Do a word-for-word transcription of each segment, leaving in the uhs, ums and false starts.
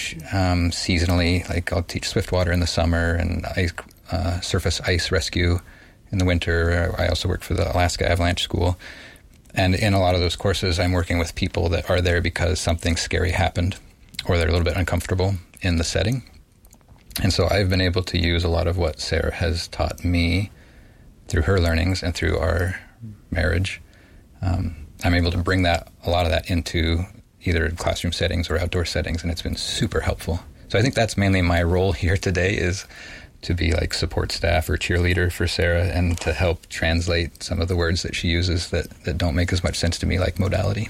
teach um, seasonally. Like I'll teach Swiftwater in the summer and ice, uh, surface ice rescue in the winter. I also work for the Alaska Avalanche School. And in a lot of those courses, I'm working with people that are there because something scary happened or they're a little bit uncomfortable in the setting. And so I've been able to use a lot of what Sarah has taught me through her learnings and through our marriage. Um, I'm able to bring that a lot of that into either classroom settings or outdoor settings, and it's been super helpful. So I think that's mainly my role here today, is to be like support staff or cheerleader for Sarah and to help translate some of the words that she uses that, that don't make as much sense to me, like modality.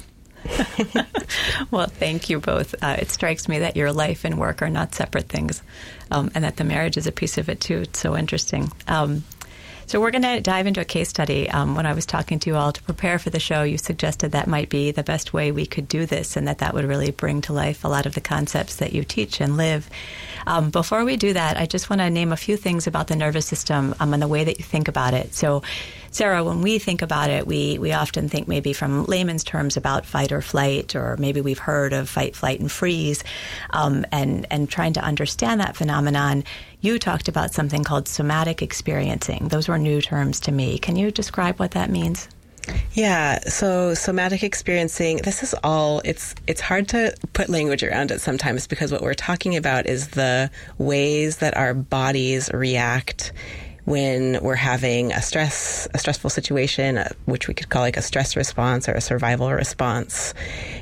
Well, thank you both. Uh, it strikes me that your life and work are not separate things, um, and that the marriage is a piece of it too. It's so interesting. Um, so we're going to dive into a case study. Um, when I was talking to you all to prepare for the show, you suggested that might be the best way we could do this, and that that would really bring to life a lot of the concepts that you teach and live. Um, before we do that, I just want to name a few things about the nervous system um, and the way that you think about it. So, Sarah, when we think about it, we, we often think maybe from layman's terms about fight or flight, or maybe we've heard of fight, flight, and freeze, um, and, and trying to understand that phenomenon. You talked about something called somatic experiencing. Those were new terms to me. Can you describe what that means? Yeah, so somatic experiencing, this is all, it's it's hard to put language around it sometimes, because what we're talking about is the ways that our bodies react when we're having a stress, a stressful situation, which we could call like a stress response or a survival response,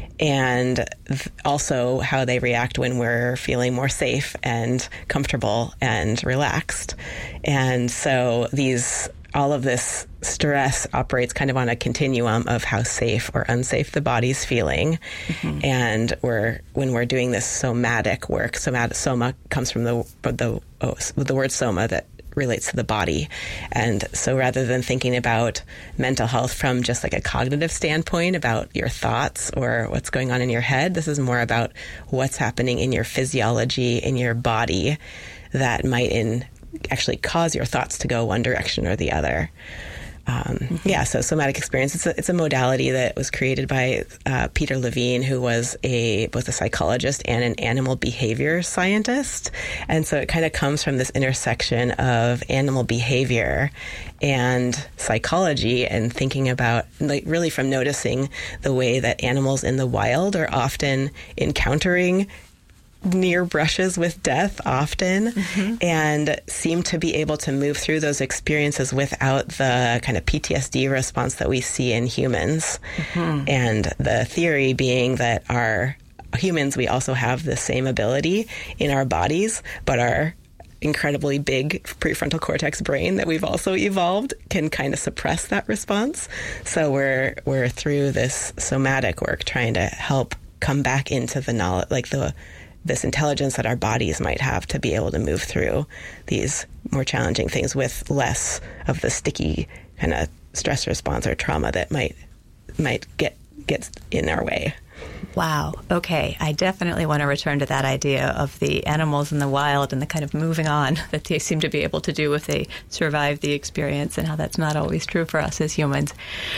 and th- also how they react when we're feeling more safe and comfortable and relaxed. And so these all of this stress operates kind of on a continuum of how safe or unsafe the body's feeling. Mm-hmm. And we're when we're doing this somatic work, somatic, soma comes from the the oh, the word soma that relates to the body. And so rather than thinking about mental health from just like a cognitive standpoint about your thoughts or what's going on in your head, this is more about what's happening in your physiology, in your body, that might in actually cause your thoughts to go one direction or the other. Um, mm-hmm. Yeah, so somatic experience, it's a, it's a modality that was created by uh, Peter Levine, who was a both a psychologist and an animal behavior scientist. And so it kind of comes from this intersection of animal behavior and psychology, and thinking about, like, really from noticing the way that animals in the wild are often encountering near brushes with death often, mm-hmm. and seem to be able to move through those experiences without the kind of P T S D response that we see in humans. Mm-hmm. And the theory being that our humans, we also have the same ability in our bodies, but our incredibly big prefrontal cortex brain that we've also evolved can kind of suppress that response. So we're we're through this somatic work trying to help come back into the knowledge, like the this intelligence that our bodies might have to be able to move through these more challenging things with less of the sticky kind of stress response or trauma that might might get get in our way. Wow. Okay. I definitely want to return to that idea of the animals in the wild and the kind of moving on that they seem to be able to do if they survive the experience, and how that's not always true for us as humans.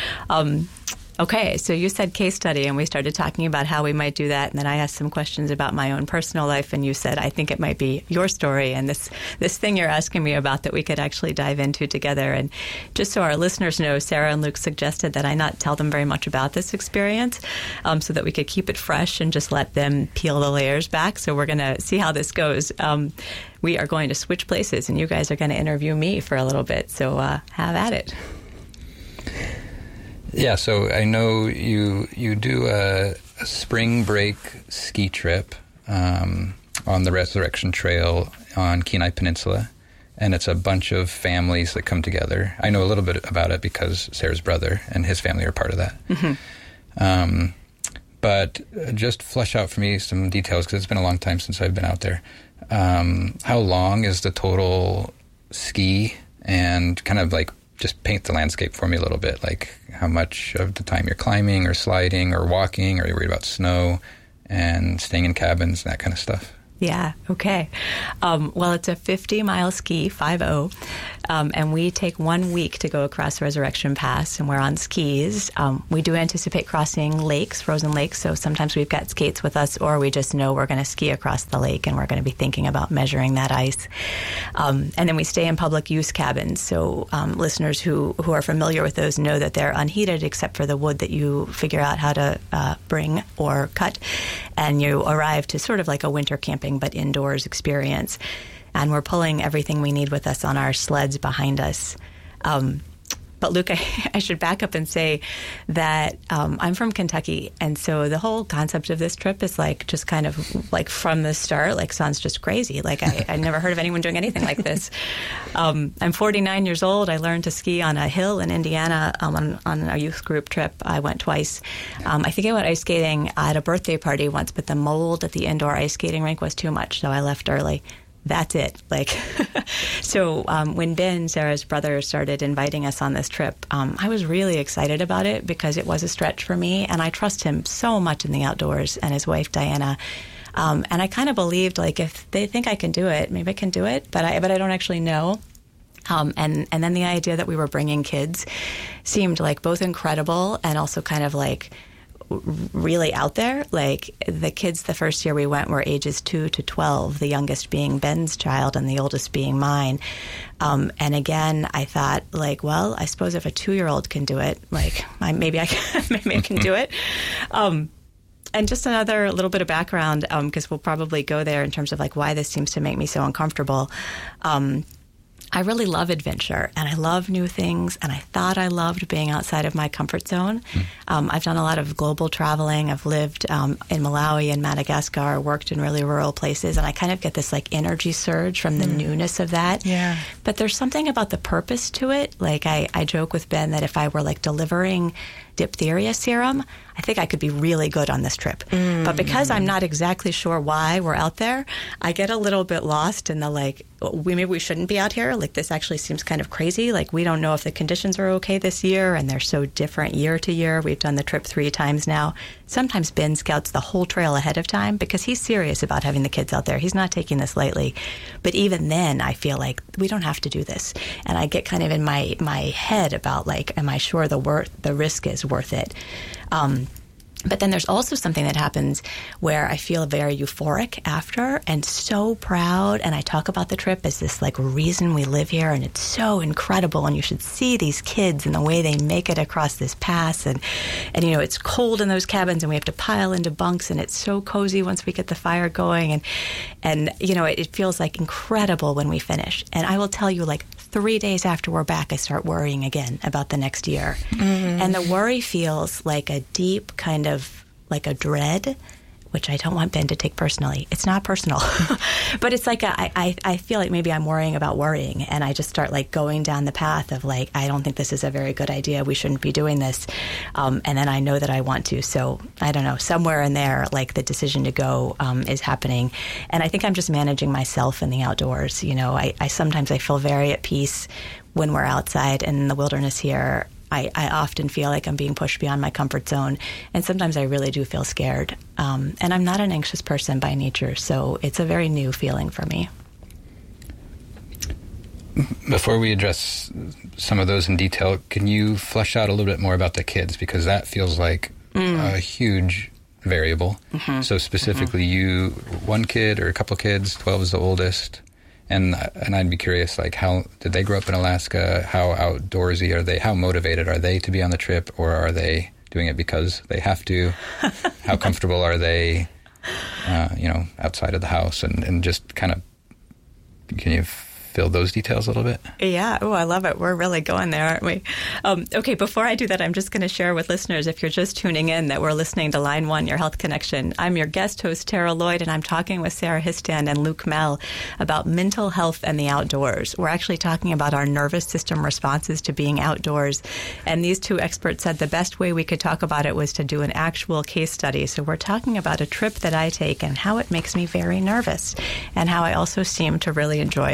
Um, Okay, so you said case study, and we started talking about how we might do that, and then I asked some questions about my own personal life, and you said, I think it might be your story and this this thing you're asking me about that we could actually dive into together. And just so our listeners know, Sarah and Luke suggested that I not tell them very much about this experience, um, so that we could keep it fresh and just let them peel the layers back. So we're going to see how this goes. Um, we are going to switch places, and you guys are going to interview me for a little bit, so uh, have at it. Yeah, so I know you you do a, a spring break ski trip um, on the Resurrection Trail on Kenai Peninsula, and it's a bunch of families that come together. I know a little bit about it because Sarah's brother and his family are part of that. Mm-hmm. Um, but just flesh out for me some details, because it's been a long time since I've been out there. Um, how long is the total ski, and kind of like just paint the landscape for me a little bit, like how much of the time you're climbing or sliding or walking, or are you worried about snow and staying in cabins and that kind of stuff? Yeah, okay. Um, well, it's a fifty-mile ski, five oh, um, and we take one week to go across Resurrection Pass, and we're on skis. Um, we do anticipate crossing lakes, frozen lakes, so sometimes we've got skates with us, or we just know we're going to ski across the lake, and we're going to be thinking about measuring that ice. Um, and then we stay in public use cabins, so um, listeners who, who are familiar with those know that they're unheated except for the wood that you figure out how to uh, bring or cut, and you arrive to sort of like a winter camping but indoors experience. And we're pulling everything we need with us on our sleds behind us. Um, but Luke, I, I should back up and say that um, I'm from Kentucky. And so the whole concept of this trip is like just kind of like from the start, like sounds just crazy. Like I, I never heard of anyone doing anything like this. Um, I'm forty-nine years old. I learned to ski on a hill in Indiana um, on, on a youth group trip. I went twice. Um, I think I went ice skating at a birthday party once, but the mold at the indoor ice skating rink was too much, so I left early. That's it. Like, so um, when Ben, Sarah's brother, started inviting us on this trip, um, I was really excited about it because it was a stretch for me, and I trust him so much in the outdoors, and his wife Diana. Um, and I kind of believed, like, if they think I can do it, maybe I can do it, but I but I don't actually know. Um, and and then the idea that we were bringing kids seemed like both incredible and also kind of like really out there. Like the kids the first year we went were ages two to twelve, the youngest being Ben's child and the oldest being mine. Um, and again, I thought like, well, I suppose if a two-year-old can do it, like I, maybe I can, maybe I can do it. Um, and just another little bit of background, because um, we'll probably go there in terms of like why this seems to make me so uncomfortable. Um, I really love adventure, and I love new things, and I thought I loved being outside of my comfort zone. Mm. Um, I've done a lot of global traveling. I've lived um, in Malawi and Madagascar, worked in really rural places, and I kind of get this like energy surge from the mm. newness of that. Yeah. But there's something about the purpose to it. Like I, I joke with Ben that if I were like delivering diphtheria serum, I think I could be really good on this trip. Mm. But because I'm not exactly sure why we're out there, I get a little bit lost in the like, we maybe we shouldn't be out here. Like this actually seems kind of crazy. Like we don't know if the conditions are okay this year, and they're so different year to year. We've done the trip three times now. Sometimes Ben scouts the whole trail ahead of time because he's serious about having the kids out there. He's not taking this lightly. But even then, I feel like we don't have to do this. And I get kind of in my, my head about like, am I sure the worth, the risk is worth it? Um, But then there's also something that happens where I feel very euphoric after and so proud. And I talk about the trip as this like reason we live here, and it's so incredible. And you should see these kids and the way they make it across this pass. And, and you know, it's cold in those cabins, and we have to pile into bunks, and it's so cozy once we get the fire going. And, and you know, it, it feels like incredible when we finish. And I will tell you, like, three days after we're back, I start worrying again about the next year. Mm. And the worry feels like a deep kind of, like a dread, which I don't want Ben to take personally. It's not personal. But it's like, a, I, I feel like maybe I'm worrying about worrying. And I just start like going down the path of like, I don't think this is a very good idea. We shouldn't be doing this. Um, and then I know that I want to. So I don't know, somewhere in there, like the decision to go um, is happening. And I think I'm just managing myself in the outdoors. You know, I, I sometimes I feel very at peace when we're outside in the wilderness here. I, I often feel like I'm being pushed beyond my comfort zone, and sometimes I really do feel scared. Um, and I'm not an anxious person by nature, so it's a very new feeling for me. Before we address some of those in detail, can you flesh out a little bit more about the kids? Because that feels like mm. a huge variable. Mm-hmm. So specifically, mm-hmm. you, one kid or a couple kids, twelve is the oldest. And and I'd be curious, like, how did they grow up in Alaska? How outdoorsy are they? How motivated are they to be on the trip? Or are they doing it because they have to? How comfortable are they, uh, you know, outside of the house? And, and just kind of, can you fill those details a little bit? Yeah. Oh, I love it. We're really going there, aren't we? Um, okay, before I do that, I'm just going to share with listeners, if you're just tuning in, that we're listening to Line One, Your Health Connection. I'm your guest host, Tara Lloyd, and I'm talking with Sarah Histand and Luke Mell about mental health and the outdoors. We're actually talking about our nervous system responses to being outdoors. And these two experts said the best way we could talk about it was to do an actual case study. So we're talking about a trip that I take and how it makes me very nervous, and how I also seem to really enjoy it, and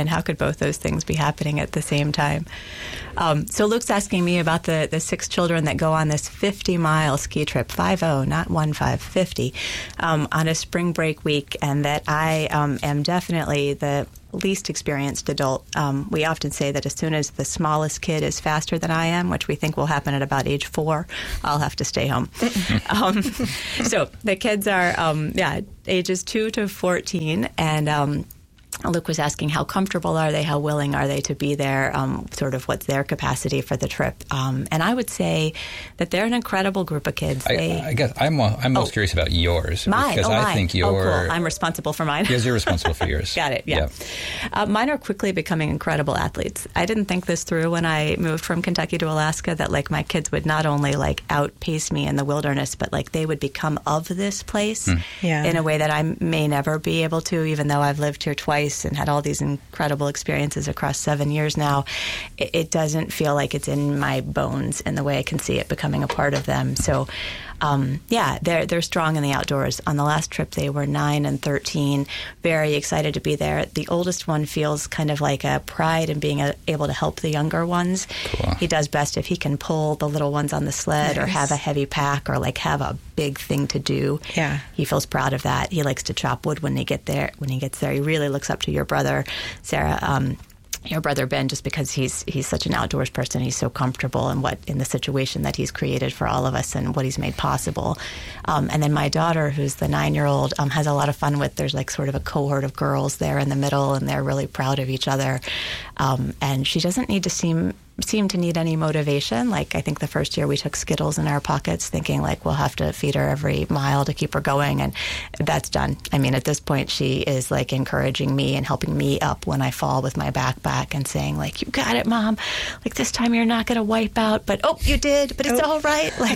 how could both those things be happening at the same time? Um, so Luke's asking me about the, the six children that go on this fifty-mile ski trip, five oh, not one five, fifty, um, on a spring break week, and that I um, am definitely the least experienced adult. Um, we often say that as soon as the smallest kid is faster than I am, which we think will happen at about age four, I'll have to stay home. um, so the kids are, um, yeah, ages two to fourteen, and um, Luke was asking how comfortable are they, how willing are they to be there, um, sort of what's their capacity for the trip. Um, and I would say that they're an incredible group of kids. They, I, I guess I'm uh, I'm most oh, curious about yours. Mine, because oh, I mine. think your oh, cool. I'm responsible for mine. Yes, you're responsible for yours. Got it, yeah. yeah. Uh, mine are quickly becoming incredible athletes. I didn't think this through when I moved from Kentucky to Alaska, that like my kids would not only like outpace me in the wilderness, but like they would become of this place mm. yeah. in a way that I may never be able to, even though I've lived here twice and had all these incredible experiences across seven years now. It, it doesn't feel like it's in my bones in the way I can see it becoming a part of them. So, um, yeah, they're they're strong in the outdoors. On the last trip, they were nine and thirteen, very excited to be there. The oldest one feels kind of like a pride in being a, able to help the younger ones. Cool. He does best if he can pull the little ones on the sled nice. Or have a heavy pack or like have a big thing to do. Yeah, he feels proud of that. He likes to chop wood when he get there. When he gets there, he really looks up to your brother, Sarah. Um, your brother Ben, just because he's he's such an outdoors person, he's so comfortable in what in the situation that he's created for all of us and what he's made possible. Um, and then my daughter, who's the nine-year-old, um, has a lot of fun with. There's like sort of a cohort of girls there in the middle, and they're really proud of each other. Um, and she doesn't need to seem seem to need any motivation. Like I think the first year we took Skittles in our pockets, thinking like we'll have to feed her every mile to keep her going, and that's done. I mean, at this point, she is like encouraging me and helping me up when I fall with my backpack and saying like, "You got it, Mom. Like this time you're not going to wipe out, but oh, you did, but it's oh. all right." Like,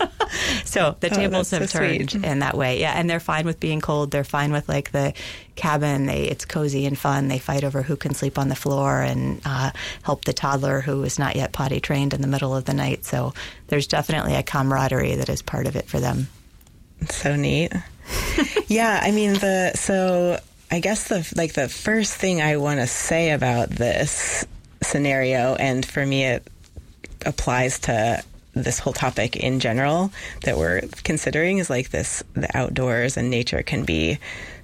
so the tables oh, have so turned sweet. in that way. Yeah, and they're fine with being cold. They're fine with like the cabin. They it's cozy and fun. They fight over who can sleep on the floor and uh, help the toddler who is not yet potty trained in the middle of the night. So there's definitely a camaraderie that is part of it for them. So neat. Yeah, I mean the so I guess the like the first thing I want to say about this scenario, and for me it applies to this whole topic in general that we're considering, is like this, the outdoors and nature can be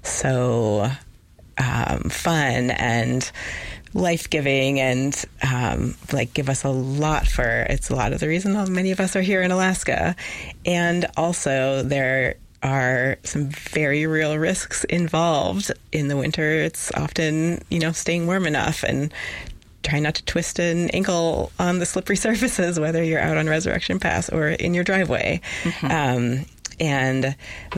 so um, fun and life-giving and um, like give us a lot for, it's a lot of the reason many of us are here in Alaska. And also there are some very real risks involved. In the winter, it's often, you know, staying warm enough and trying not to twist an ankle on the slippery surfaces, whether you're out on Resurrection Pass or in your driveway. Mm-hmm. Um, and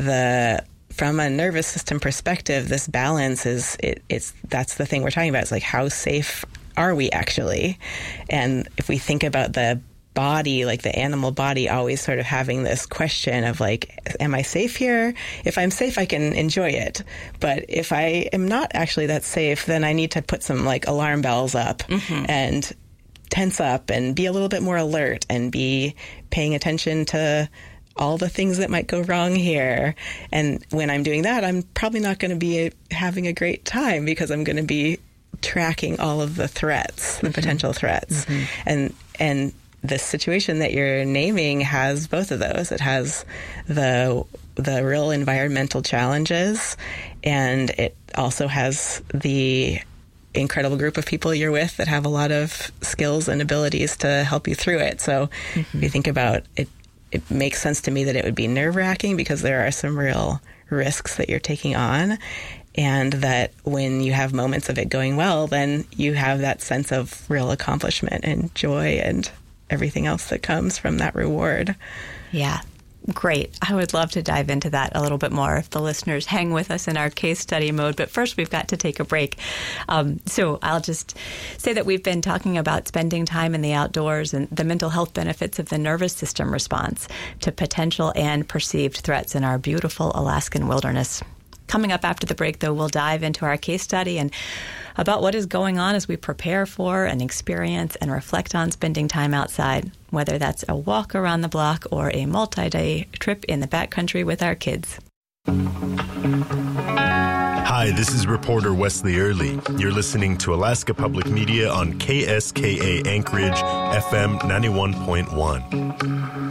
the from a nervous system perspective, this balance is it, it's that's the thing we're talking about. It's like, how safe are we actually? And if we think about the body, like the animal body, always sort of having this question of like, am I safe here? If I'm safe, I can enjoy it. But if I am not actually that safe, then I need to put some like alarm bells up mm-hmm. and tense up and be a little bit more alert and be paying attention to all the things that might go wrong here. And when I'm doing that, I'm probably not going to be having a great time because I'm going to be tracking all of the threats, the mm-hmm. potential threats. Mm-hmm. And, and, the situation that you're naming has both of those. It has the the real environmental challenges, and it also has the incredible group of people you're with that have a lot of skills and abilities to help you through it. So mm-hmm. if you think about it, it makes sense to me that it would be nerve-wracking because there are some real risks that you're taking on. And that when you have moments of it going well, then you have that sense of real accomplishment and joy and everything else that comes from that reward. Yeah, great. I would love to dive into that a little bit more if the listeners hang with us in our case study mode. But first, we've got to take a break. Um, so I'll just say that we've been talking about spending time in the outdoors and the mental health benefits of the nervous system response to potential and perceived threats in our beautiful Alaskan wilderness. Coming up after the break, though, we'll dive into our case study and about what is going on as we prepare for and experience and reflect on spending time outside, whether that's a walk around the block or a multi-day trip in the backcountry with our kids. Hi, Hi, this is reporter Wesley Early. You're listening to Alaska Public Media on K S K A Anchorage, F M ninety-one point one.